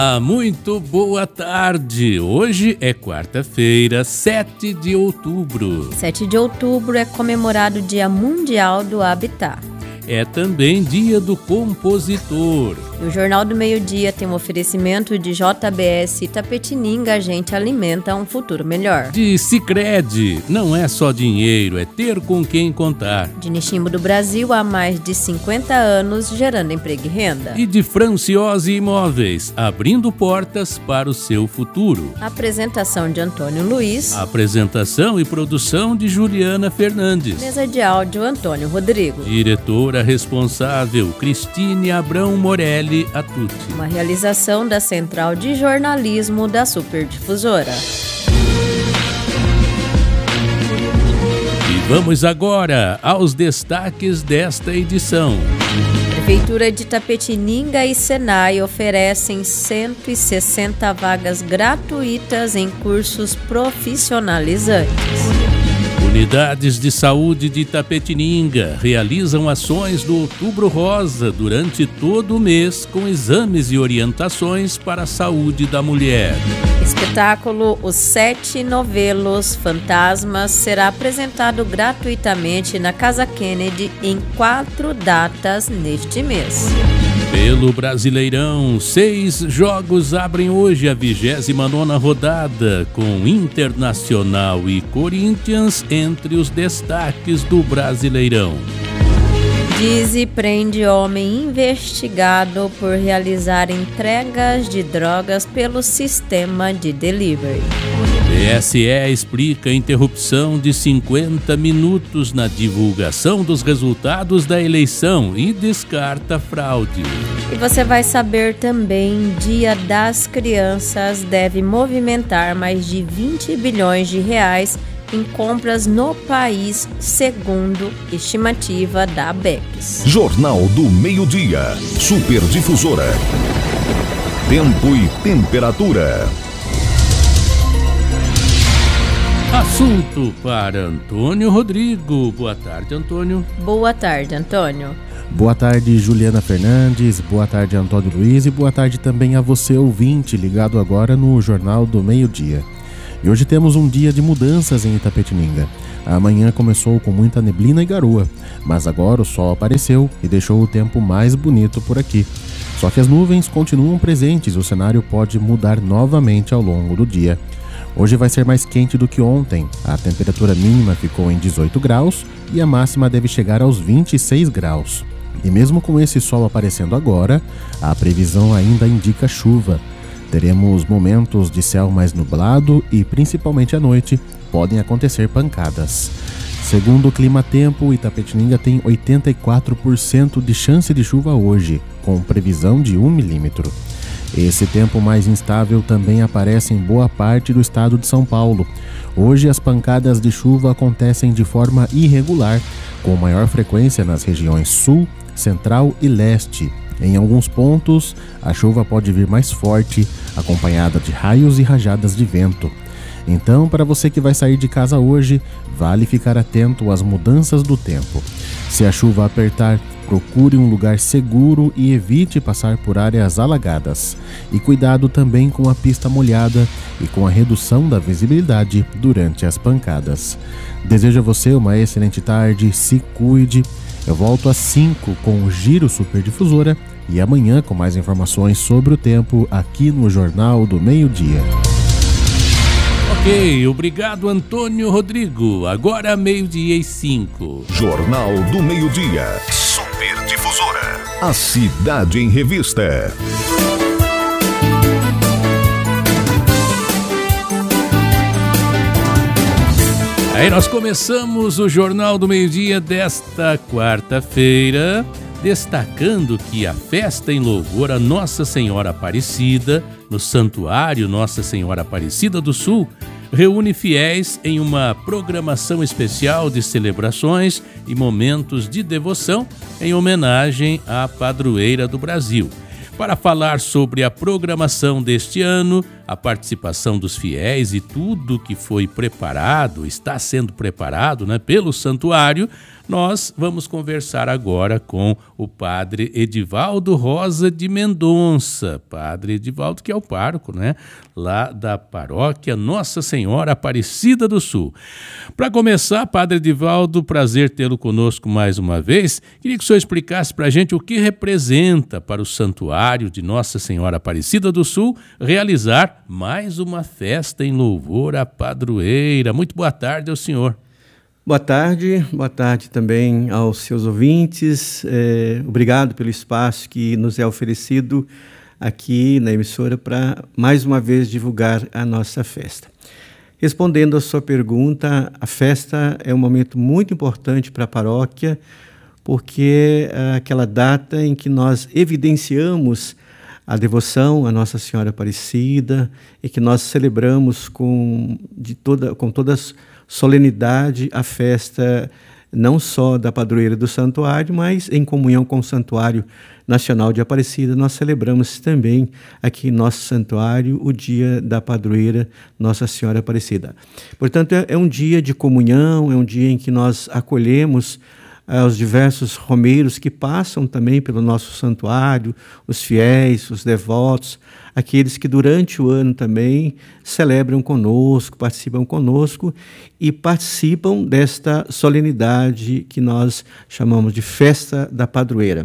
Muito boa tarde! Hoje é quarta-feira, 7 de outubro. 7 de outubro é comemorado o Dia Mundial do Habitat. É também Dia do Compositor. E o Jornal do Meio-Dia tem um oferecimento de JBS Itapetininga, a gente alimenta um futuro melhor. De Sicredi, não é só dinheiro, é ter com quem contar. De Niximbo do Brasil, há mais de 50 anos, gerando emprego e renda. E de Franciose Imóveis, abrindo portas para o seu futuro. Apresentação de Antônio Luiz. Apresentação e produção de Juliana Fernandes. Mesa de áudio, Antônio Rodrigo. Diretora responsável, Cristine Abrão Morelli Atucci. Uma realização da Central de Jornalismo da Superdifusora. E vamos agora aos destaques desta edição. Prefeitura de Itapetininga e Senai oferecem 160 vagas gratuitas em cursos profissionalizantes. Unidades de saúde de Itapetininga realizam ações do Outubro Rosa durante todo o mês com exames e orientações para a saúde da mulher. Espetáculo Os 7 Novelos Fantasmas será apresentado gratuitamente na Casa Kennedy em 4 datas neste mês. Pelo Brasileirão, 6 jogos abrem hoje a 29ª rodada, com Internacional e Corinthians entre os destaques do Brasileirão. Dize prende homem investigado por realizar entregas de drogas pelo sistema de delivery. TSE explica a interrupção de 50 minutos na divulgação dos resultados da eleição e descarta fraude. E você vai saber também, Dia das Crianças deve movimentar mais de 20 bilhões de reais em compras no país, segundo estimativa da ABECS. Jornal do Meio-Dia, Superdifusora. Tempo e temperatura. Assunto para Antônio Rodrigo. Boa tarde, Antônio. Boa tarde, Antônio. Boa tarde, Juliana Fernandes. Boa tarde, Antônio Luiz. E boa tarde também a você, ouvinte, ligado agora no Jornal do Meio-Dia. E hoje temos um dia de mudanças em Itapetininga. A manhã começou com muita neblina e garoa, mas agora o sol apareceu e deixou o tempo mais bonito por aqui. Só que as nuvens continuam presentes e o cenário pode mudar novamente ao longo do dia. Hoje vai ser mais quente do que ontem. A temperatura mínima ficou em 18 graus e a máxima deve chegar aos 26 graus. E mesmo com esse sol aparecendo agora, a previsão ainda indica chuva. Teremos momentos de céu mais nublado e, principalmente à noite, podem acontecer pancadas. Segundo o Clima Tempo, Itapetininga tem 84% de chance de chuva hoje, com previsão de 1 milímetro. Esse tempo mais instável também aparece em boa parte do estado de São Paulo. Hoje as pancadas de chuva acontecem de forma irregular, com maior frequência nas regiões sul, central e leste. Em alguns pontos, a chuva pode vir mais forte, acompanhada de raios e rajadas de vento. Então, para você que vai sair de casa hoje, vale ficar atento às mudanças do tempo. Se a chuva apertar, procure um lugar seguro e evite passar por áreas alagadas. E cuidado também com a pista molhada e com a redução da visibilidade durante as pancadas. Desejo a você uma excelente tarde, se cuide. Eu volto às 5 com o Giro Superdifusora e amanhã com mais informações sobre o tempo aqui no Jornal do Meio-Dia. Ok, obrigado, Antônio Rodrigo. Agora 12:05. Jornal do Meio-Dia, Superdifusora. A cidade em revista. Aí nós começamos o Jornal do Meio-Dia desta quarta-feira, destacando que a festa em louvor a Nossa Senhora Aparecida, no Santuário Nossa Senhora Aparecida do Sul, reúne fiéis em uma programação especial de celebrações e momentos de devoção em homenagem à padroeira do Brasil. para falar sobre a programação deste ano, a participação dos fiéis e tudo que foi preparado, está sendo preparado, né, pelo santuário. Nós vamos conversar agora com o padre Edivaldo Rosa de Mendonça. Padre Edivaldo, que é o pároco, né, lá da paróquia Nossa Senhora Aparecida do Sul. Para começar, padre Edivaldo, prazer tê-lo conosco mais uma vez. Queria que o senhor explicasse para a gente o que representa para o santuário de Nossa Senhora Aparecida do Sul realizar mais uma festa em louvor à padroeira. Muito boa tarde ao senhor. Boa tarde também aos seus ouvintes. Obrigado pelo espaço que nos é oferecido aqui na emissora para mais uma vez divulgar a nossa festa. Respondendo à sua pergunta, a festa é um momento muito importante para a paróquia, porque é aquela data em que nós evidenciamos a devoção à Nossa Senhora Aparecida e que nós celebramos com toda solenidade a festa não só da padroeira do santuário, mas em comunhão com o Santuário Nacional de Aparecida, nós celebramos também aqui em nosso santuário o dia da padroeira Nossa Senhora Aparecida. Portanto, é um dia de comunhão, é um dia em que nós acolhemos os diversos romeiros que passam também pelo nosso santuário, os fiéis, os devotos, aqueles que durante o ano também celebram conosco, participam conosco e participam desta solenidade que nós chamamos de Festa da Padroeira.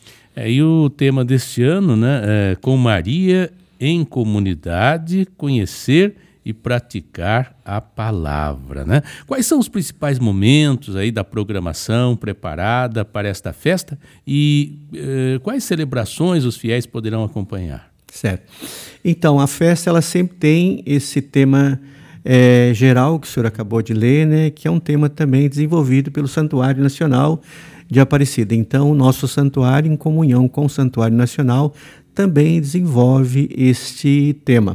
E o tema deste ano, né, é com Maria em comunidade, conhecer e praticar a palavra, né? Quais são os principais momentos aí da programação preparada para esta festa e quais celebrações os fiéis poderão acompanhar? Certo. Então, a festa ela sempre tem esse tema geral que o senhor acabou de ler, né? Que é um tema também desenvolvido pelo Santuário Nacional de Aparecida. Então, o nosso santuário, em comunhão com o Santuário Nacional, também desenvolve este tema.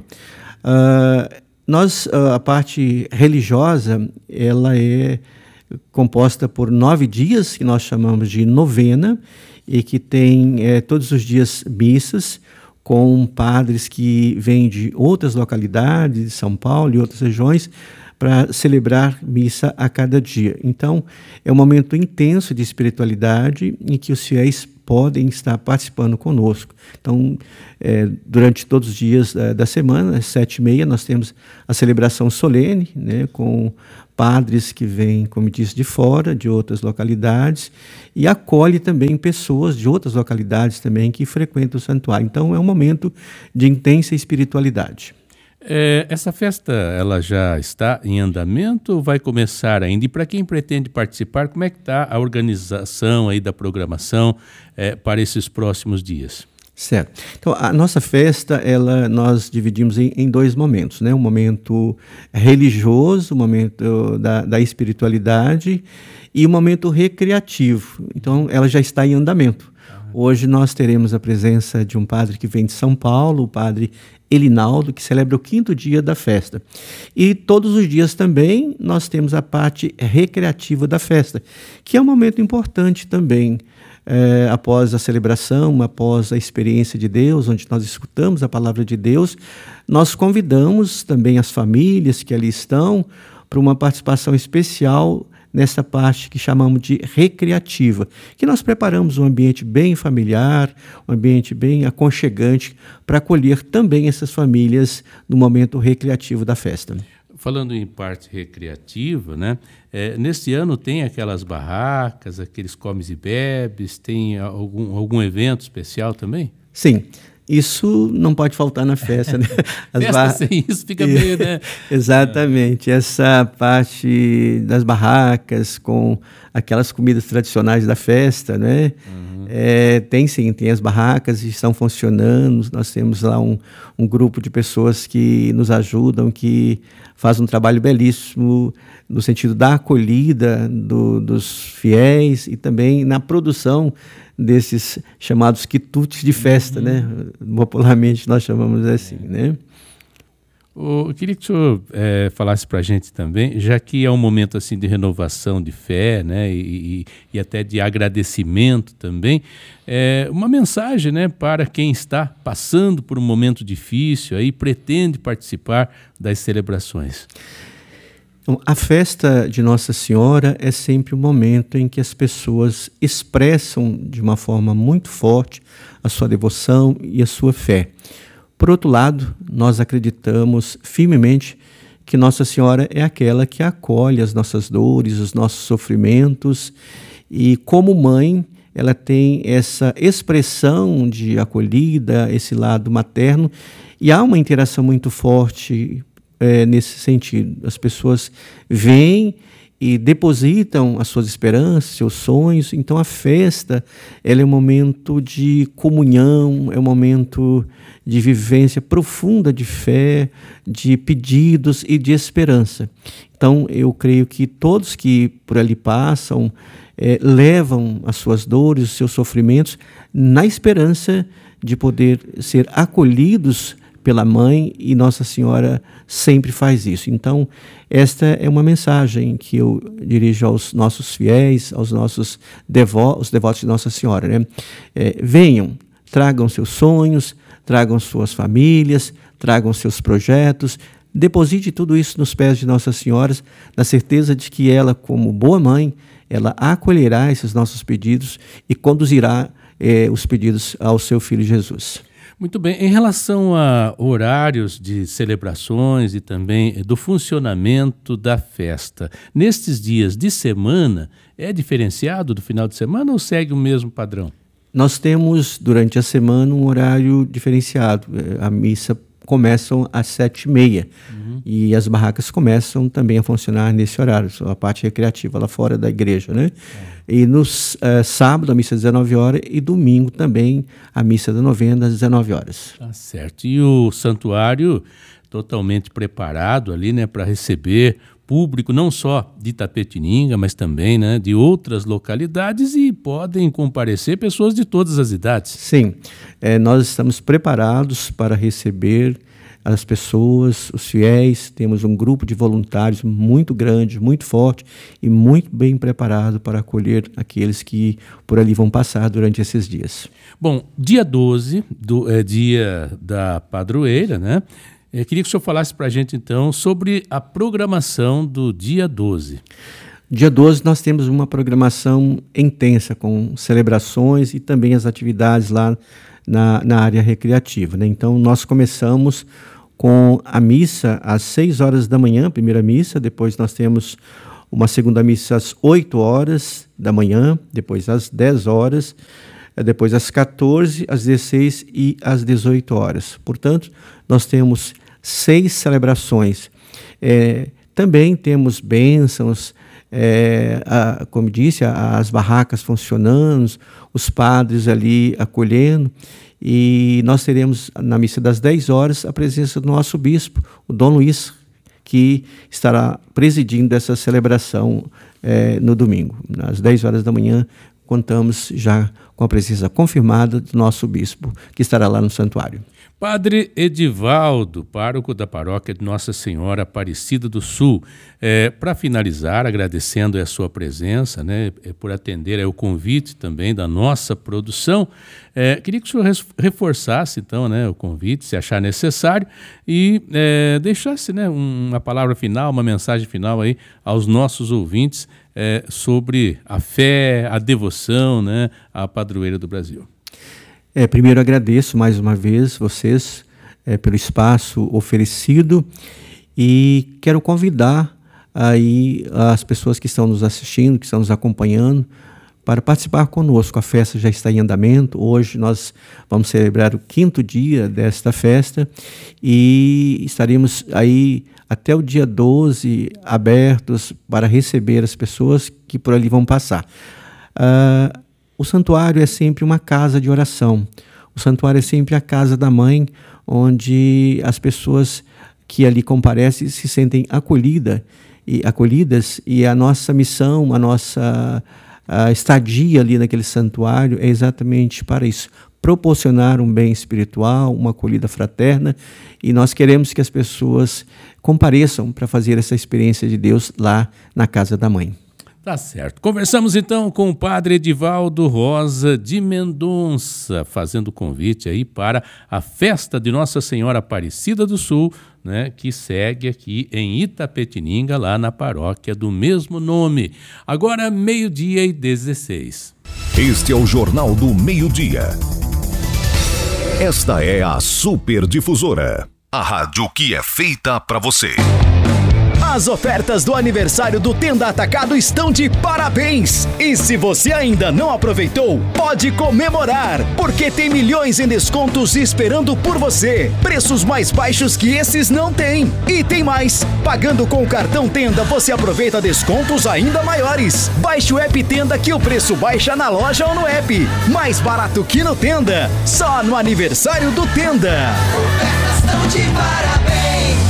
A parte religiosa, ela é composta por 9 dias, que nós chamamos de novena, e que tem todos os dias missas, com padres que vêm de outras localidades, de São Paulo e outras regiões, para celebrar missa a cada dia. Então, é um momento intenso de espiritualidade em que os fiéis podem estar participando conosco. Então, durante todos os dias da semana, às 7h30, nós temos a celebração solene, né, com padres que vêm, como disse, de fora, de outras localidades, e acolhe também pessoas de outras localidades também que frequentam o santuário. Então, é um momento de intensa espiritualidade. Essa festa, ela já está em andamento ou vai começar ainda? E para quem pretende participar, como é que está a organização aí da programação para esses próximos dias? Certo. Então, a nossa festa, nós dividimos em 2 momentos, né? Um momento religioso, um momento da espiritualidade e um momento recreativo. Então, ela já está em andamento. Hoje nós teremos a presença de um padre que vem de São Paulo, o padre Elinaldo, que celebra o 5º dia da festa. E todos os dias também nós temos a parte recreativa da festa, que é um momento importante também, após a celebração, após a experiência de Deus, onde nós escutamos a palavra de Deus, nós convidamos também as famílias que ali estão para uma participação especial nessa parte que chamamos de recreativa, que nós preparamos um ambiente bem familiar, um ambiente bem aconchegante para acolher também essas famílias no momento recreativo da festa. Falando em parte recreativa, né? Neste ano tem aquelas barracas, aqueles comes e bebes, tem algum evento especial também? Sim. Isso não pode faltar na festa, né? Festa sem isso fica meio, né? Exatamente. Essa parte das barracas com aquelas comidas tradicionais da festa, né? Uhum. Tem sim, tem as barracas que estão funcionando. Nós temos lá um grupo de pessoas que nos ajudam, que faz um trabalho belíssimo no sentido da acolhida dos fiéis e também na produção desses chamados quitutes de festa, né? Popularmente nós chamamos assim, né? Eu queria que o senhor falasse para a gente também, já que é um momento assim de renovação de fé, né, e até de agradecimento também, uma mensagem, né, para quem está passando por um momento difícil e pretende participar das celebrações. Então, a festa de Nossa Senhora é sempre um momento em que as pessoas expressam de uma forma muito forte a sua devoção e a sua fé. Por outro lado, nós acreditamos firmemente que Nossa Senhora é aquela que acolhe as nossas dores, os nossos sofrimentos, e como mãe, ela tem essa expressão de acolhida, esse lado materno, e há uma interação muito forte nesse sentido. As pessoas vêm e depositam as suas esperanças, seus sonhos. Então a festa, ela é um momento de comunhão, é um momento de vivência profunda de fé, de pedidos e de esperança. Então eu creio que todos que por ali passam levam as suas dores, os seus sofrimentos, na esperança de poder ser acolhidos pela mãe, e Nossa Senhora sempre faz isso. Então, esta é uma mensagem que eu dirijo aos nossos fiéis, aos nossos os devotos de Nossa Senhora, né? Venham, tragam seus sonhos, tragam suas famílias, tragam seus projetos, deposite tudo isso nos pés de Nossa Senhora, na certeza de que ela, como boa mãe, ela acolherá esses nossos pedidos e conduzirá os pedidos ao seu Filho Jesus. Muito bem. Em relação a horários de celebrações e também do funcionamento da festa, nestes dias de semana, é diferenciado do final de semana ou segue o mesmo padrão? Nós temos, durante a semana, um horário diferenciado. A missa começam às 7h30 e as barracas começam também a funcionar nesse horário, a parte recreativa lá fora da igreja, né? E no sábado a missa às 19h e domingo também a missa da novena às 19h. Tá certo. E o santuário totalmente preparado ali, né, para receber público não só de Itapetininga, mas também, né, de outras localidades, e podem comparecer pessoas de todas as idades. Sim, nós estamos preparados para receber as pessoas, os fiéis. Temos um grupo de voluntários muito grande, muito forte e muito bem preparado para acolher aqueles que por ali vão passar durante esses dias. Bom, dia 12 é dia da padroeira, né? Eu queria que o senhor falasse para a gente, então, sobre a programação do dia 12. Dia 12 nós temos uma programação intensa, com celebrações e também as atividades lá na área recreativa, né? Então, nós começamos com a missa às 6h da manhã, a primeira missa, depois nós temos uma segunda missa às 8h da manhã, depois às 10h, depois às 14h, às 16h e às 18h. Portanto, nós temos 6 celebrações. Também temos bênçãos, como disse, as barracas funcionando, os padres ali acolhendo, e nós teremos na missa das 10h a presença do nosso bispo, o Dom Luiz, que estará presidindo essa celebração no domingo. Às 10h da manhã, contamos já com a presença confirmada do nosso bispo, que estará lá no santuário. Padre Edivaldo, pároco da paróquia de Nossa Senhora Aparecida do Sul, para finalizar, agradecendo a sua presença, né, por atender ao convite também da nossa produção, queria que o senhor reforçasse então, né, o convite, se achar necessário, e deixasse, né, uma palavra final, uma mensagem final aí aos nossos ouvintes sobre a fé, a devoção, né, à padroeira do Brasil. Primeiro agradeço mais uma vez vocês pelo espaço oferecido, e quero convidar aí as pessoas que estão nos assistindo, que estão nos acompanhando, para participar conosco. A festa já está em andamento. Hoje nós vamos celebrar o 5º dia desta festa e estaremos aí até o dia 12 abertos para receber as pessoas que por ali vão passar. O santuário é sempre uma casa de oração. O santuário é sempre a casa da mãe, onde as pessoas que ali comparecem se sentem acolhidas, e a nossa missão, a nossa estadia ali naquele santuário é exatamente para isso, proporcionar um bem espiritual, uma acolhida fraterna, e nós queremos que as pessoas compareçam para fazer essa experiência de Deus lá na casa da mãe. Tá certo. Conversamos então com o padre Edivaldo Rosa de Mendonça, fazendo convite aí para a festa de Nossa Senhora Aparecida do Sul, né, que segue aqui em Itapetininga, lá na paróquia do mesmo nome. Agora, 12:16. Este é o Jornal do Meio-Dia. Esta é a Super Difusora, a rádio que é feita para você. As ofertas do aniversário do Tenda Atacado estão de parabéns! E se você ainda não aproveitou, pode comemorar, porque tem milhões em descontos esperando por você. Preços mais baixos que esses não tem. E tem mais! Pagando com o cartão Tenda, você aproveita descontos ainda maiores. Baixe o app Tenda que o preço baixa na loja ou no app. Mais barato que no Tenda, só no aniversário do Tenda. Ofertas estão de parabéns!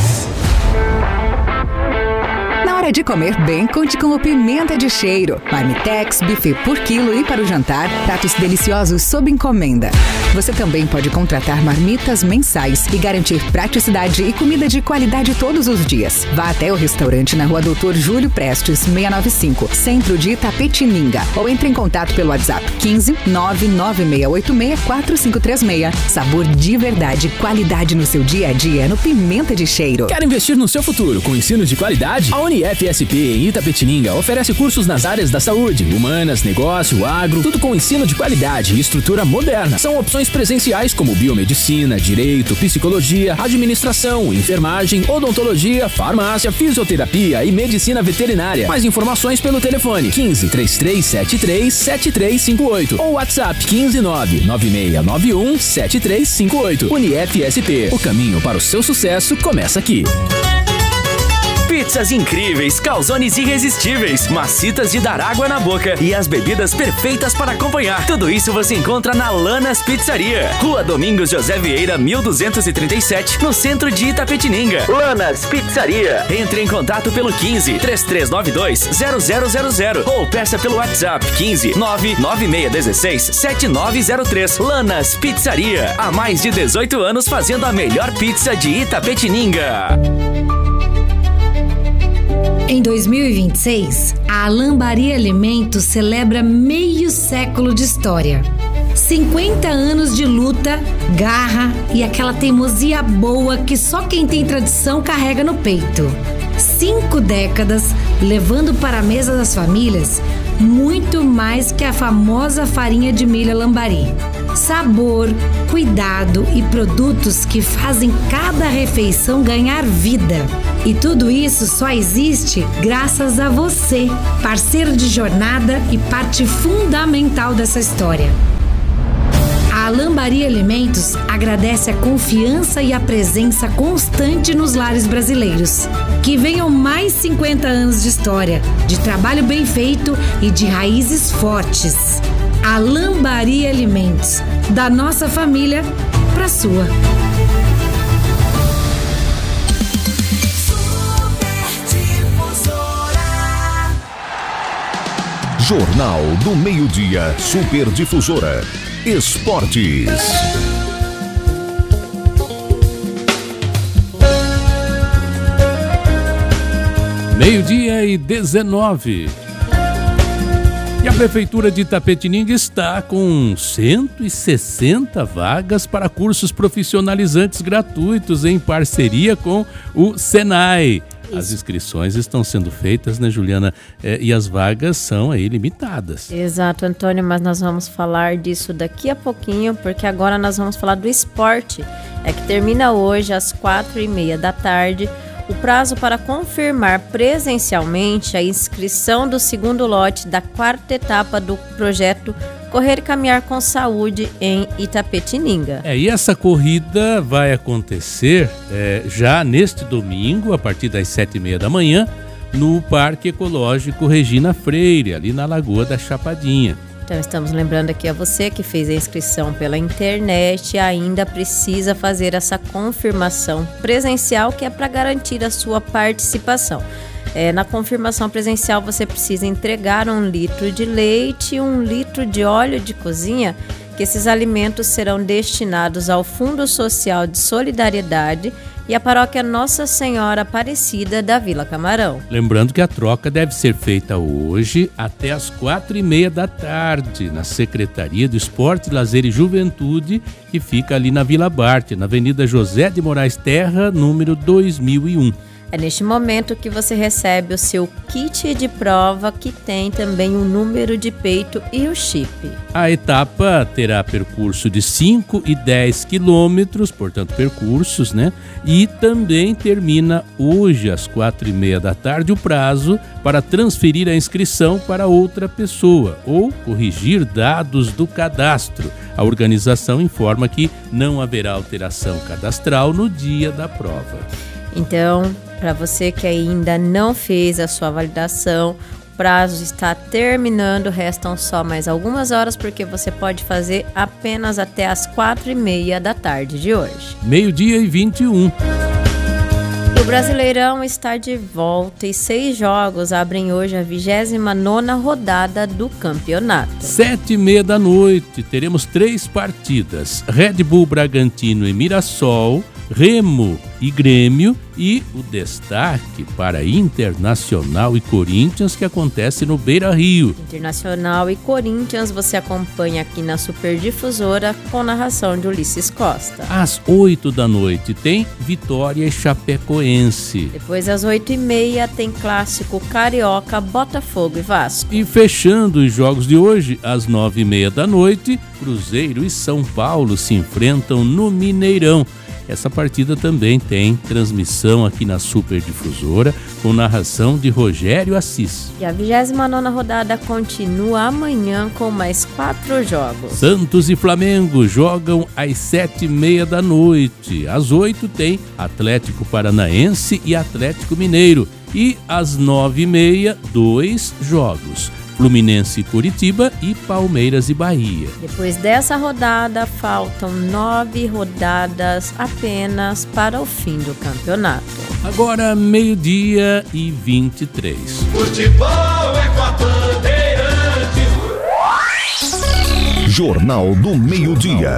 Na hora de comer bem, conte com o Pimenta de Cheiro. Marmitex, buffet por quilo e para o jantar, pratos deliciosos sob encomenda. Você também pode contratar marmitas mensais e garantir praticidade e comida de qualidade todos os dias. Vá até o restaurante na Rua Doutor Júlio Prestes, 695, centro de Itapetininga. Ou entre em contato pelo WhatsApp 15 99686 4536. Sabor de verdade, qualidade no seu dia a dia no Pimenta de Cheiro. Quer investir no seu futuro com ensino de qualidade? A UniFSP em Itapetininga oferece cursos nas áreas da saúde, humanas, negócio, agro, tudo com ensino de qualidade e estrutura moderna. São opções presenciais como biomedicina, direito, psicologia, administração, enfermagem, odontologia, farmácia, fisioterapia e medicina veterinária. Mais informações pelo telefone 15 3373 7358 ou WhatsApp 15 99691 7358. UniFSP, o caminho para o seu sucesso começa aqui. Pizzas incríveis, calzones irresistíveis, macitas de dar água na boca e as bebidas perfeitas para acompanhar. Tudo isso você encontra na Lanas Pizzaria. Rua Domingos José Vieira, 1237, no centro de Itapetininga. Lanas Pizzaria. Entre em contato pelo 15 3392 0000 ou peça pelo WhatsApp 15 99616 7903. Lanas Pizzaria. Há mais de 18 anos fazendo a melhor pizza de Itapetininga. Em 2026, a Lambari Alimentos celebra meio século de história. 50 anos de luta, garra e aquela teimosia boa que só quem tem tradição carrega no peito. 5 décadas levando para a mesa das famílias muito mais que a famosa farinha de milho Lambari. Sabor, cuidado e produtos que fazem cada refeição ganhar vida. E tudo isso só existe graças a você, parceiro de jornada e parte fundamental dessa história. A Lambari Alimentos agradece a confiança e a presença constante nos lares brasileiros. Que venham mais 50 anos de história, de trabalho bem feito e de raízes fortes. A Lambari Alimentos, da nossa família para a sua. Jornal do Meio-Dia, Super Difusora. Esportes. Meio-dia e 19. E a Prefeitura de Itapetininga está com 160 vagas para cursos profissionalizantes gratuitos em parceria com o Senai. As inscrições estão sendo feitas, né, Juliana? E as vagas são aí limitadas. Exato, Antônio, mas nós vamos falar disso daqui a pouquinho, porque agora nós vamos falar do esporte. É que termina hoje às 4h30 da tarde o prazo para confirmar presencialmente a inscrição do segundo lote da 4ª etapa do projeto Correr e Caminhar com Saúde em Itapetininga. E essa corrida vai acontecer já neste domingo, a partir das 7h30 da manhã, no Parque Ecológico Regina Freire, ali na Lagoa da Chapadinha. Então estamos lembrando aqui a você que fez a inscrição pela internet e ainda precisa fazer essa confirmação presencial, que é para garantir a sua participação. Na confirmação presencial você precisa entregar 1 litro de leite, 1 litro de óleo de cozinha que esses alimentos serão destinados ao Fundo Social de Solidariedade e à Paróquia Nossa Senhora Aparecida da Vila Camarão. Lembrando que a troca deve ser feita hoje até às 4h30 da tarde, na Secretaria do Esporte, Lazer e Juventude, que fica ali na Vila Bart, na Avenida José de Moraes Terra, número 2001. É neste momento que você recebe o seu kit de prova, que tem também o número de peito e o chip. A etapa terá percurso de 5 e 10 quilômetros, portanto percursos, né? E também termina hoje às 4h30 da tarde o prazo para transferir a inscrição para outra pessoa ou corrigir dados do cadastro. A organização informa que não haverá alteração cadastral no dia da prova. Então, para você que ainda não fez a sua validação, o prazo está terminando, restam só mais algumas horas, porque você pode fazer apenas até as 4h30 da tarde de hoje. 12h21. O Brasileirão está de volta e 6 jogos abrem hoje a 29ª rodada do campeonato. 7h30 da noite, teremos 3 partidas: Red Bull Bragantino e Mirassol, Remo e Grêmio, e o destaque para Internacional e Corinthians, que acontece no Beira-Rio. Internacional e Corinthians você acompanha aqui na Superdifusora, com narração de Ulisses Costa. Às 8 da noite tem Vitória e Chapecoense. Depois às 8h30 tem clássico carioca, Botafogo e Vasco. E fechando os jogos de hoje, às 9h30 da noite, Cruzeiro e São Paulo se enfrentam no Mineirão. Essa partida também tem transmissão aqui na Superdifusora, com narração de Rogério Assis. E a 29ª rodada continua amanhã com mais 4 jogos. Santos e Flamengo jogam às 7h30 da noite. Às 8 tem Atlético Paranaense e Atlético Mineiro. E às 9h30, 2 jogos: Fluminense e Curitiba e Palmeiras e Bahia. Depois dessa rodada, faltam 9 rodadas apenas para o fim do campeonato. Agora, 12h23. Futebol é com a Bandeirantes. Jornal do Meio-Dia.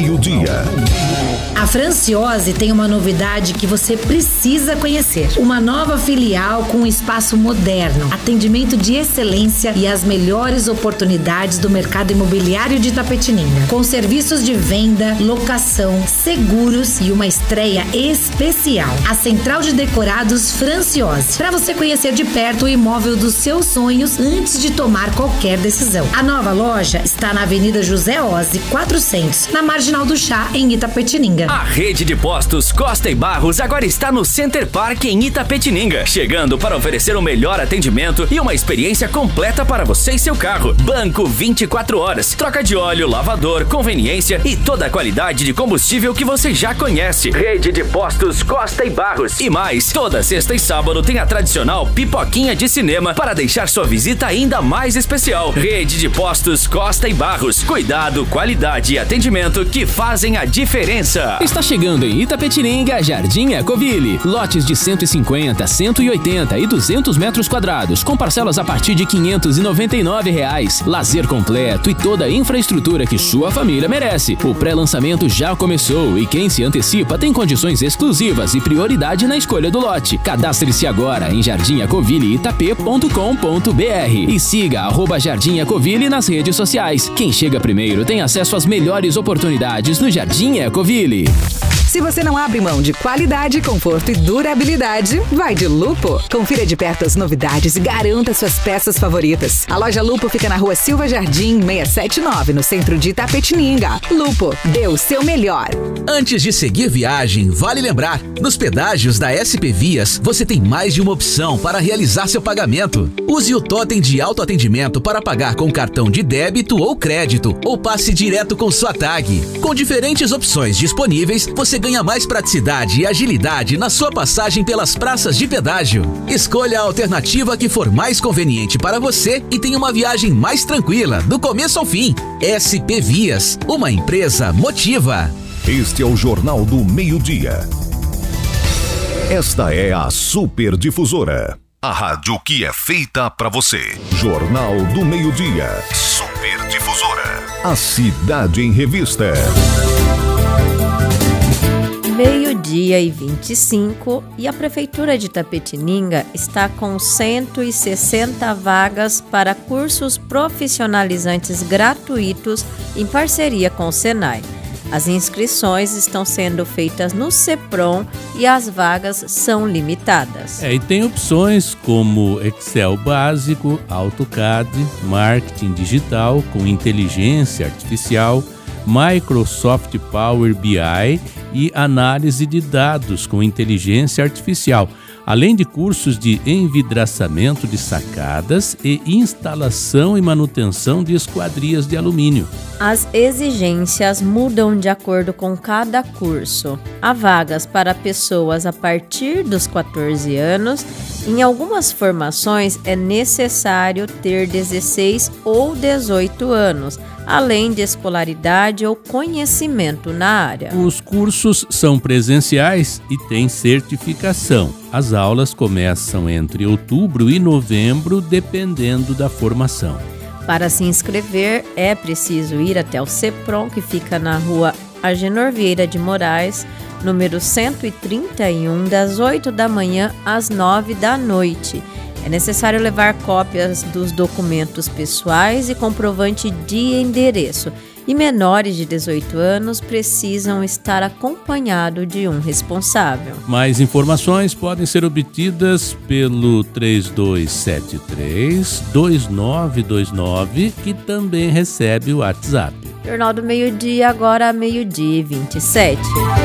A Franciose tem uma novidade que você precisa conhecer. Uma nova filial com um espaço moderno, atendimento de excelência e as melhores oportunidades do mercado imobiliário de Itapetininga. Com serviços de venda, locação, seguros e uma estreia especial. A Central de Decorados Franciose. Para você conhecer de perto o imóvel dos seus sonhos antes de tomar qualquer decisão. A nova loja está na Avenida José Ozzi, 400, na Marginal do Chá, em Itapetininga. A rede de postos Costa e Barros agora está no Center Park em Itapetininga, chegando para oferecer o melhor atendimento e uma experiência completa para você e seu carro. Banco 24 horas, troca de óleo, lavador, conveniência e toda a qualidade de combustível que você já conhece. Rede de postos Costa e Barros. E mais, toda sexta e sábado tem a tradicional pipoquinha de cinema para deixar sua visita ainda mais especial. Rede de postos Costa e Barros. Cuidado, qualidade e atendimento que fazem a diferença. Está chegando em Itapetininga, Jardim Ecoville. Lotes de 150, 180 e 200 metros quadrados, com parcelas a partir de R$ 599. Lazer completo e toda a infraestrutura que sua família merece. O pré-lançamento já começou e quem se antecipa tem condições exclusivas e prioridade na escolha do lote. Cadastre-se agora em jardimecovilleitap.com.br e siga @Jardim Ecoville nas redes sociais. Quem chega primeiro tem acesso às melhores oportunidades no Jardim Ecoville. Se você não abre mão de qualidade, conforto e durabilidade, vai de Lupo. Confira de perto as novidades e garanta suas peças favoritas. A loja Lupo fica na Rua Silva Jardim, 679, no centro de Itapetininga. Lupo, dê o seu melhor. Antes de seguir viagem, vale lembrar, nos pedágios da SP Vias, você tem mais de uma opção para realizar seu pagamento. Use o totem de autoatendimento para pagar com cartão de débito ou crédito, ou passe direto com sua tag. Com diferentes opções disponíveis, você ganha mais praticidade e agilidade na sua passagem pelas praças de pedágio. Escolha a alternativa que for mais conveniente para você e tenha uma viagem mais tranquila, do começo ao fim. SP Vias, uma empresa motiva. Este é o Jornal do Meio-Dia. Esta é a Superdifusora, a rádio que é feita para você. Jornal do Meio-Dia. Superdifusora, A Cidade em Revista. 12h25 e a Prefeitura de Itapetininga está com 160 vagas para cursos profissionalizantes gratuitos em parceria com o Senai. As inscrições estão sendo feitas no CEPROM e as vagas são limitadas. E tem opções como Excel básico, AutoCAD, marketing digital com inteligência artificial, Microsoft Power BI e análise de dados com inteligência artificial, além de cursos de envidraçamento de sacadas e instalação e manutenção de esquadrias de alumínio. As exigências mudam de acordo com cada curso. Há vagas para pessoas a partir dos 14 anos. Em algumas formações é necessário ter 16 ou 18 anos, além de escolaridade ou conhecimento na área. Os cursos são presenciais e têm certificação. As aulas começam entre outubro e novembro, dependendo da formação. Para se inscrever, é preciso ir até o CEPROM, que fica na rua Agenor Vieira de Moraes, número 131, das 8 da manhã às 9 da noite. É necessário levar cópias dos documentos pessoais e comprovante de endereço. E menores de 18 anos precisam estar acompanhados de um responsável. Mais informações podem ser obtidas pelo 3273-2929, que também recebe o WhatsApp. Jornal do Meio-Dia, agora 12h27.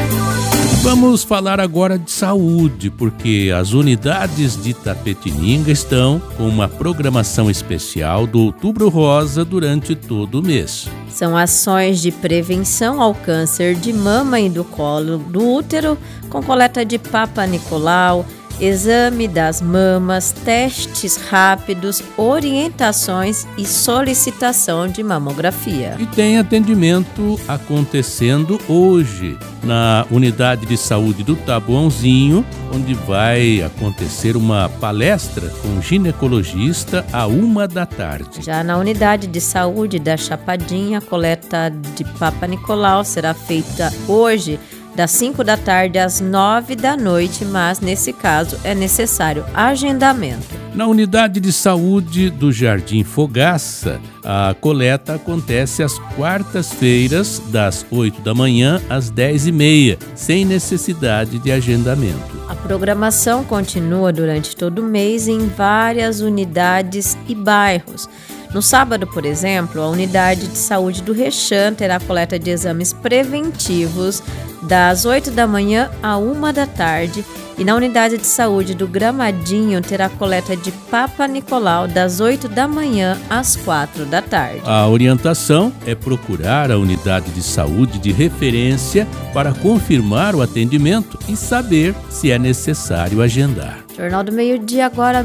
Vamos falar agora de saúde, porque as unidades de Itapetininga estão com uma programação especial do Outubro Rosa durante todo o mês. São ações de prevenção ao câncer de mama e do colo do útero, com coleta de Papa Nicolau, exame das mamas, testes rápidos, orientações e solicitação de mamografia. E tem atendimento acontecendo hoje na Unidade de Saúde do Taboãozinho, onde vai acontecer uma palestra com ginecologista à 13h. Já na Unidade de Saúde da Chapadinha, a coleta de Papa Nicolau será feita hoje, das 5 da tarde às 9 da noite, mas nesse caso é necessário agendamento. Na Unidade de Saúde do Jardim Fogaça, a coleta acontece às quartas-feiras, das 8 da manhã às 10h30, sem necessidade de agendamento. A programação continua durante todo o mês em várias unidades e bairros. No sábado, por exemplo, a Unidade de Saúde do Rechã terá coleta de exames preventivos das 8 da manhã à 1 da tarde e na Unidade de Saúde do Gramadinho terá coleta de Papa Nicolau das 8 da manhã às 4 da tarde. A orientação é procurar a unidade de saúde de referência para confirmar o atendimento e saber se é necessário agendar. Jornal do Meio-Dia, agora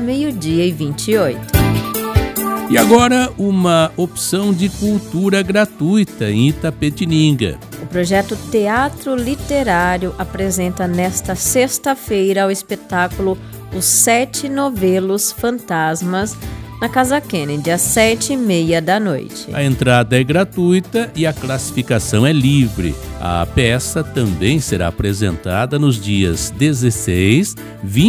12h28. E agora, uma opção de cultura gratuita em Itapetininga. O projeto Teatro Literário apresenta nesta sexta-feira o espetáculo Os 7 Novelos Fantasmas, na Casa Kennedy, às 7h30 da noite. A entrada é gratuita e a classificação é livre. A peça também será apresentada nos dias 16,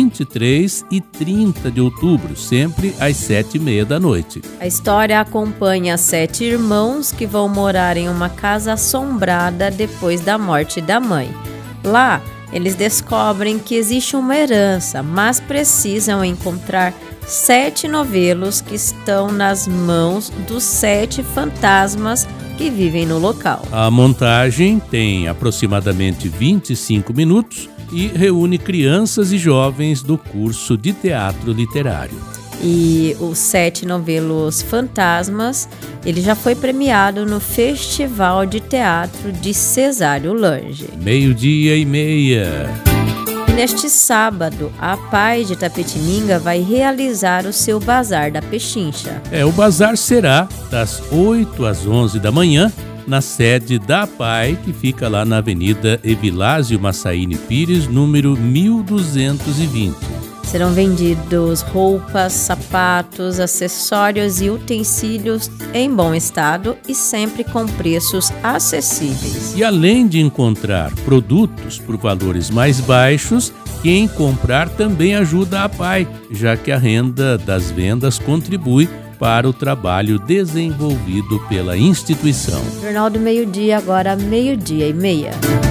23 e 30 de outubro, sempre às 7h30 da noite. A história acompanha 7 irmãos que vão morar em uma casa assombrada depois da morte da mãe. Lá, eles descobrem que existe uma herança, mas precisam encontrar 7 novelos que estão nas mãos dos 7 fantasmas que vivem no local. A montagem tem aproximadamente 25 minutos e reúne crianças e jovens do curso de teatro literário. E os 7 novelos fantasmas, ele já foi premiado no Festival de Teatro de Cesário Lange. 12h30. Neste sábado, a PAI de Itapetininga vai realizar o seu Bazar da Pechincha. O bazar será das 8 às 11 da manhã, na sede da PAI, que fica lá na Avenida Evilásio Massaíne Pires, número 1220. Serão vendidos roupas, sapatos, acessórios e utensílios em bom estado e sempre com preços acessíveis. E além de encontrar produtos por valores mais baixos, quem comprar também ajuda a PAI, já que a renda das vendas contribui para o trabalho desenvolvido pela instituição. Jornal do Meio-Dia, agora 12:30.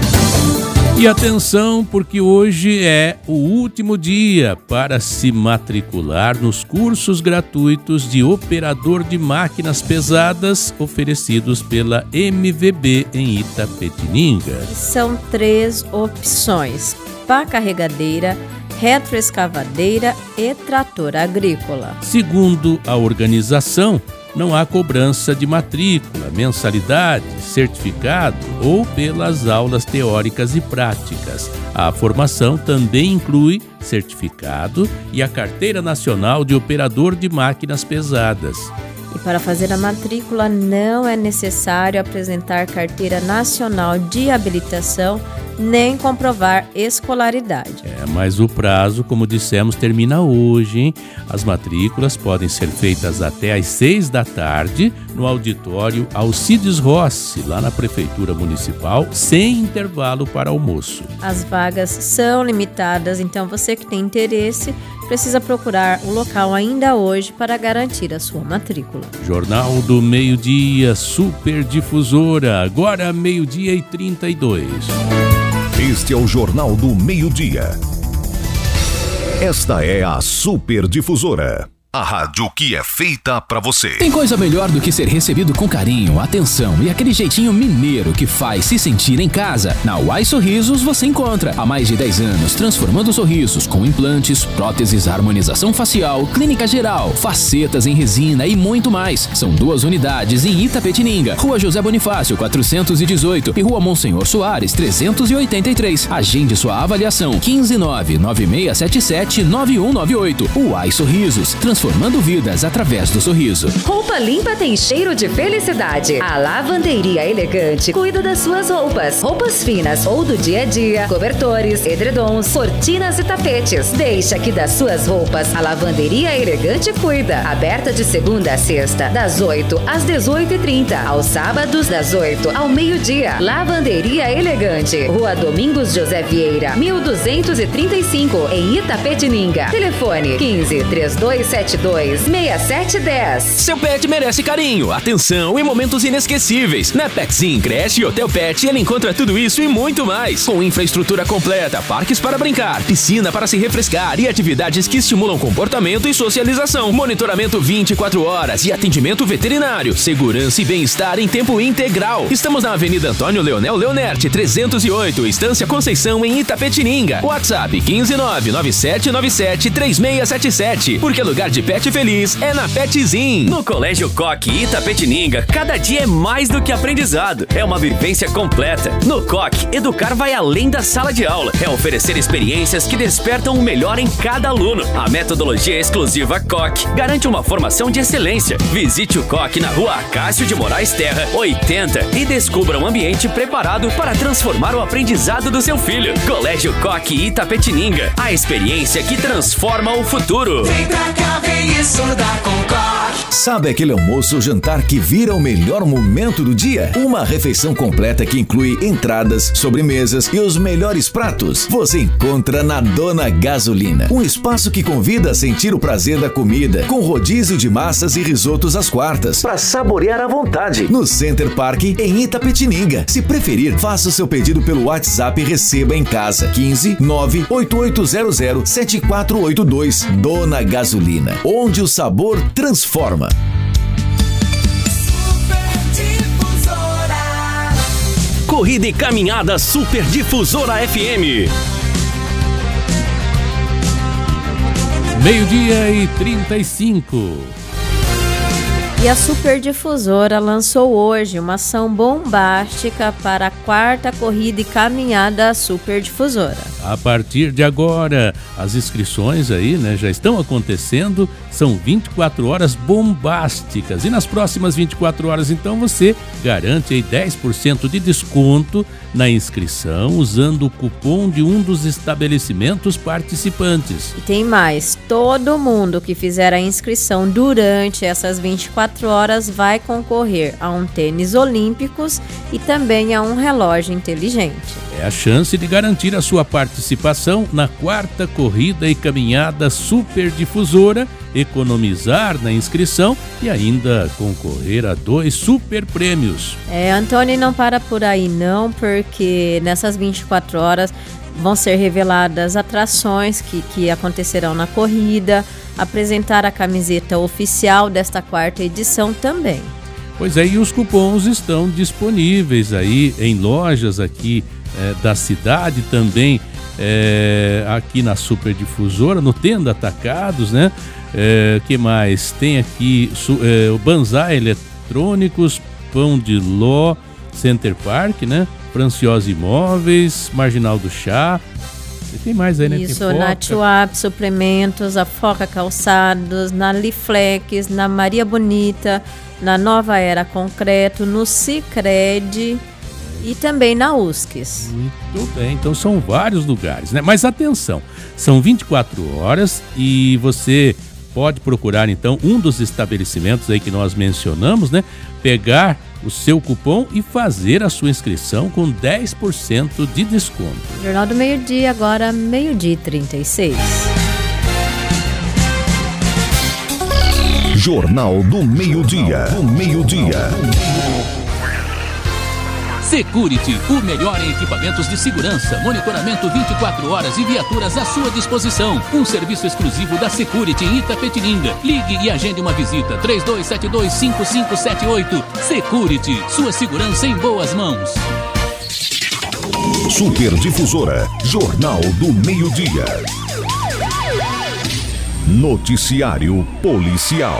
E atenção, porque hoje é o último dia para se matricular nos cursos gratuitos de operador de máquinas pesadas oferecidos pela MVB em Itapetininga. São 3 opções: pá carregadeira, retroescavadeira e trator agrícola. Segundo a organização, não há cobrança de matrícula, mensalidade, certificado ou pelas aulas teóricas e práticas. A formação também inclui certificado e a Carteira Nacional de Operador de Máquinas Pesadas. E para fazer a matrícula não é necessário apresentar Carteira Nacional de Habilitação nem comprovar escolaridade. Mas o prazo, como dissemos, termina hoje, hein? As matrículas podem ser feitas até às 6 da tarde no auditório Alcides Rossi, lá na Prefeitura Municipal, sem intervalo para almoço. As vagas são limitadas, então você que tem interesse precisa procurar o local ainda hoje para garantir a sua matrícula. Jornal do Meio-Dia, Super Difusora, agora 12:32. Este é o Jornal do Meio-Dia. Esta é a Super Difusora. A rádio que é feita pra você. Tem coisa melhor do que ser recebido com carinho, atenção e aquele jeitinho mineiro que faz se sentir em casa. Na Uai Sorrisos você encontra há mais de 10 anos transformando sorrisos com implantes, próteses, harmonização facial, clínica geral, facetas em resina e muito mais. São 2 unidades em Itapetininga, Rua José Bonifácio 418 e Rua Monsenhor Soares 383. Agende sua avaliação 15996779198. Uai Sorrisos, transformando vidas através do sorriso. Roupa limpa tem cheiro de felicidade. A Lavanderia Elegante cuida das suas roupas. Roupas finas ou do dia a dia, cobertores, edredons, cortinas e tapetes. Deixa que das suas roupas a Lavanderia Elegante cuida. Aberta de segunda a sexta, das 8 às 18h30. Aos sábados, das 8 ao meio-dia. Lavanderia Elegante. Rua Domingos José Vieira, 1235, em Itapetininga. Telefone 15-3272-6710. Seu pet merece carinho, atenção e momentos inesquecíveis. Na Petsim, creche e Hotel Pet, ele encontra tudo isso e muito mais. Com infraestrutura completa, parques para brincar, piscina para se refrescar e atividades que estimulam comportamento e socialização. Monitoramento 24 horas e atendimento veterinário. Segurança e bem-estar em tempo integral. Estamos na Avenida Antônio Leonel Leonerte, 308, Estância Conceição, em Itapetininga. WhatsApp 15997973677. Porque lugar de pet feliz é na Petzin. No Colégio Coque Itapetininga, cada dia é mais do que aprendizado. É uma vivência completa. No Coque, educar vai além da sala de aula. É oferecer experiências que despertam o melhor em cada aluno. A metodologia exclusiva Coque garante uma formação de excelência. Visite o Coque na Rua Acácio de Moraes Terra, 80 e descubra um ambiente preparado para transformar o aprendizado do seu filho. Colégio Coque Itapetininga, a experiência que transforma o futuro. Vem pra cá, vem estudar com Coque. Sabe aquele almoço ou jantar que vira o melhor momento do dia? Uma refeição completa que inclui entradas, sobremesas e os melhores pratos. Você encontra na Dona Gasolina, um espaço que convida a sentir o prazer da comida, com rodízio de massas e risotos às quartas, para saborear à vontade. No Center Park, em Itapetininga. Se preferir, faça o seu pedido pelo WhatsApp e receba em casa. 15-98800-7482. Dona Gasolina, onde o sabor transforma. Corrida e caminhada Super Difusora FM. 12:35. E a Superdifusora lançou hoje uma ação bombástica para a 4ª corrida e caminhada Superdifusora. A partir de agora, as inscrições aí, né, já estão acontecendo, são 24 horas bombásticas. E nas próximas 24 horas, então, você garante aí 10% de desconto na inscrição usando o cupom de um dos estabelecimentos participantes. E tem mais, todo mundo que fizer a inscrição durante essas 24 horas vai concorrer a um tênis olímpicos e também a um relógio inteligente. É a chance de garantir a sua participação na 4ª corrida e caminhada Superdifusora, economizar na inscrição e ainda concorrer a 2 super prêmios. Antônio, não para por aí não, porque nessas 24 horas vão ser reveladas atrações que acontecerão na corrida, apresentar a camiseta oficial desta 4ª edição também. Pois é, e os cupons estão disponíveis aí em lojas aqui da cidade, também aqui na Superdifusora, no Tenda Atacados, né? Que mais? Tem aqui o Banzai Eletrônicos, Pão de Ló, Center Park, né? Franciosa Imóveis, Marginal do Chá. E tem mais aí, né? Isso, na Tchuap Suplementos, a Foca Calçados, na Liflex, na Maria Bonita, na Nova Era Concreto, no Sicredi e também na USCS. Muito bem, então são vários lugares, né? Mas atenção, são 24 horas e você pode procurar então um dos estabelecimentos aí que nós mencionamos, né? Pegar o seu cupom e fazer a sua inscrição com 10% de desconto. Jornal do Meio-Dia, agora 12h36. Jornal do Meio-Dia. Security, o melhor em equipamentos de segurança, monitoramento 24 horas e viaturas à sua disposição. Um serviço exclusivo da Security em Itapetininga. Ligue e agende uma visita. 3272-5578. Security, sua segurança em boas mãos. Superdifusora, Jornal do Meio-Dia. Noticiário Policial.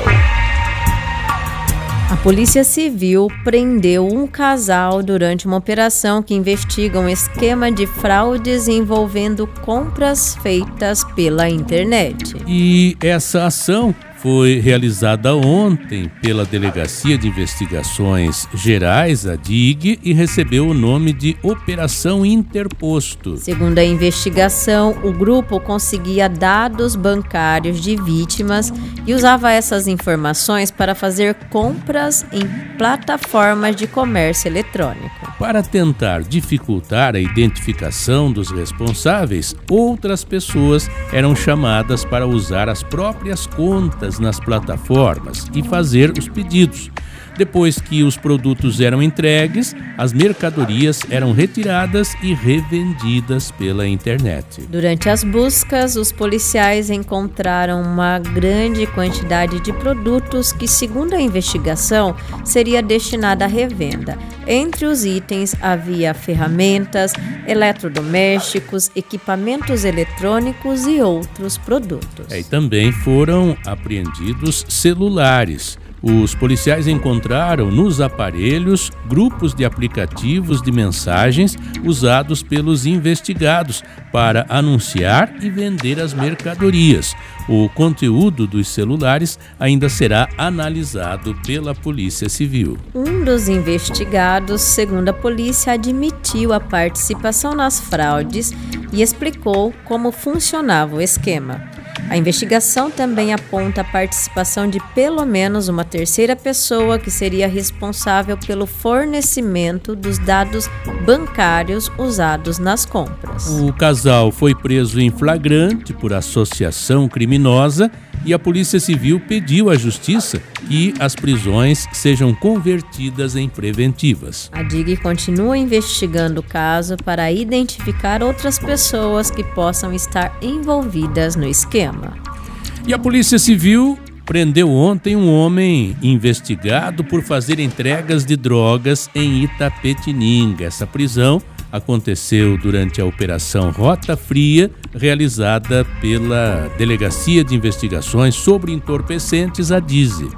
A Polícia Civil prendeu um casal durante uma operação que investiga um esquema de fraudes envolvendo compras feitas pela internet. E essa ação foi realizada ontem pela Delegacia de Investigações Gerais, a DIG, e recebeu o nome de Operação Interposto. Segundo a investigação, o grupo conseguia dados bancários de vítimas e usava essas informações para fazer compras em plataformas de comércio eletrônico. Para tentar dificultar a identificação dos responsáveis, outras pessoas eram chamadas para usar as próprias contas nas plataformas e fazer os pedidos. Depois que os produtos eram entregues, as mercadorias eram retiradas e revendidas pela internet. Durante as buscas, os policiais encontraram uma grande quantidade de produtos que, segundo a investigação, seria destinada à revenda. Entre os itens havia ferramentas, eletrodomésticos, equipamentos eletrônicos e outros produtos. E também foram apreendidos celulares. Os policiais encontraram nos aparelhos grupos de aplicativos de mensagens usados pelos investigados para anunciar e vender as mercadorias. O conteúdo dos celulares ainda será analisado pela Polícia Civil. Um dos investigados, segundo a polícia, admitiu a participação nas fraudes e explicou como funcionava o esquema. A investigação também aponta a participação de pelo menos uma terceira pessoa que seria responsável pelo fornecimento dos dados bancários usados nas compras. O casal foi preso em flagrante por associação criminosa e a Polícia Civil pediu à Justiça que as prisões sejam convertidas em preventivas. A DIG continua investigando o caso para identificar outras pessoas que possam estar envolvidas no esquema. E a Polícia Civil prendeu ontem um homem investigado por fazer entregas de drogas em Itapetininga. Essa prisão aconteceu durante a Operação Rota Fria, realizada pela Delegacia de Investigações sobre Entorpecentes, a DISE.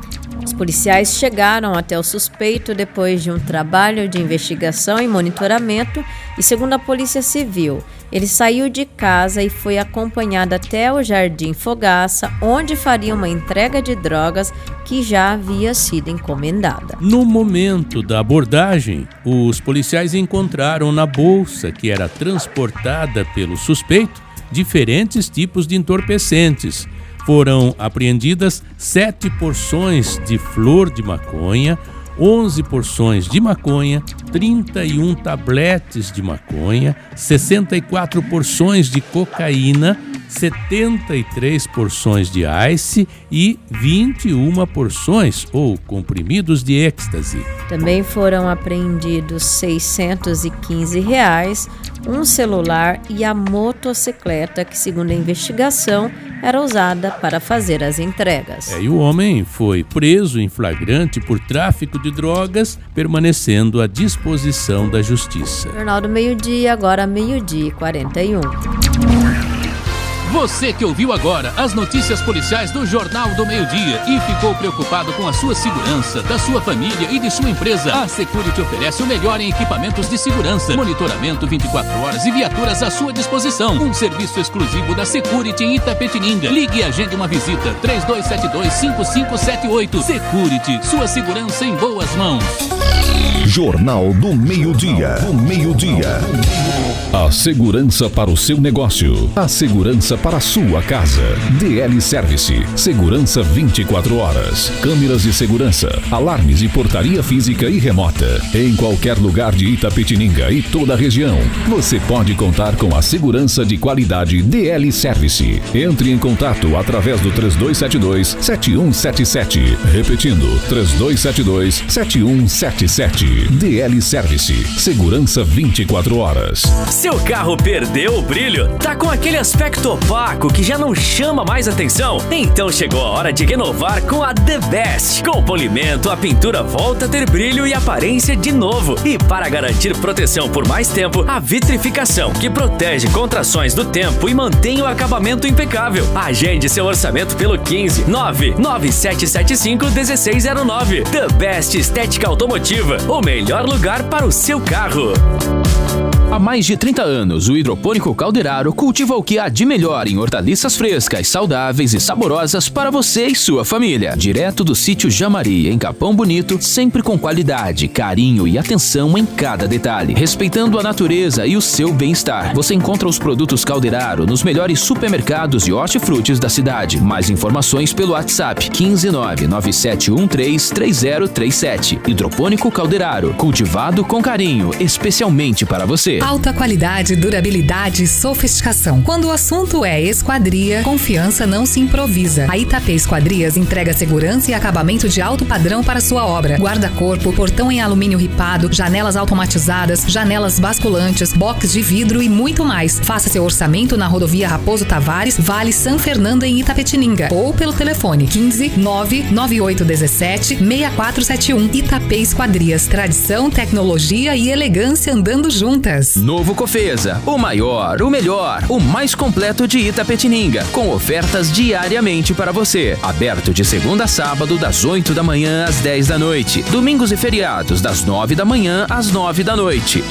Os policiais chegaram até o suspeito depois de um trabalho de investigação e monitoramento e, segundo a Polícia Civil, ele saiu de casa e foi acompanhado até o Jardim Fogaça, onde faria uma entrega de drogas que já havia sido encomendada. No momento da abordagem, os policiais encontraram na bolsa que era transportada pelo suspeito diferentes tipos de entorpecentes. Foram apreendidas 7 porções de flor de maconha, 11 porções de maconha, 31 tabletes de maconha, 64 porções de cocaína, 73 porções de ice e 21 porções ou comprimidos de êxtase. Também foram apreendidos R$ 615, um celular e a motocicleta que, segundo a investigação, era usada para fazer as entregas. E o homem foi preso em flagrante por tráfico de drogas, permanecendo à disposição da justiça. Jornal do Meio-Dia, agora 12h41. Você que ouviu agora as notícias policiais do Jornal do Meio-Dia e ficou preocupado com a sua segurança, da sua família e de sua empresa, a Security oferece o melhor em equipamentos de segurança, monitoramento 24 horas e viaturas à sua disposição. Um serviço exclusivo da Security em Itapetininga. Ligue e agende uma visita. 3272-5578. Security, sua segurança em boas mãos. Jornal do Meio-Dia. A segurança para o seu negócio. A segurança para a sua casa. DL Service. Segurança 24 horas. Câmeras de segurança, alarmes e portaria física e remota. Em qualquer lugar de Itapetininga e toda a região, você pode contar com a segurança de qualidade DL Service. Entre em contato através do 3272-7177. Repetindo, 3272-7177. DL Service. Segurança 24 horas. Seu carro perdeu o brilho? Tá com aquele aspecto opaco que já não chama mais atenção? Então chegou a hora de renovar com a The Best. Com polimento, a pintura volta a ter brilho e aparência de novo. E para garantir proteção por mais tempo, a vitrificação, que protege contra ações do tempo e mantém o acabamento impecável. Agende seu orçamento pelo 15 99775-1609. The Best Estética Automotiva, o melhor lugar para o seu carro. Há mais de 30 anos, o Hidropônico Calderaro cultiva o que há de melhor em hortaliças frescas, saudáveis e saborosas para você e sua família. Direto do sítio Jamari, em Capão Bonito, sempre com qualidade, carinho e atenção em cada detalhe, respeitando a natureza e o seu bem-estar. Você encontra os produtos Calderaro nos melhores supermercados e hortifrutis da cidade. Mais informações pelo WhatsApp 15997133037. Hidropônico Calderaro, cultivado com carinho, especialmente para você. Alta qualidade, durabilidade e sofisticação. Quando o assunto é esquadria, confiança não se improvisa. A Itapê Esquadrias entrega segurança e acabamento de alto padrão para sua obra. Guarda-corpo, portão em alumínio ripado, janelas automatizadas, janelas basculantes, box de vidro e muito mais. Faça seu orçamento na rodovia Raposo Tavares, Vale São Fernando, em Itapetininga, ou pelo telefone 15 99817 6471. Itapê Esquadrias, tradição, tecnologia e elegância andando juntas. Novo Cofesa, o maior, o melhor, o mais completo de Itapetininga, com ofertas diariamente para você. Aberto de segunda a sábado, das 8 da manhã às 10 da noite. Domingos e feriados, das 9 da manhã às 9 da noite.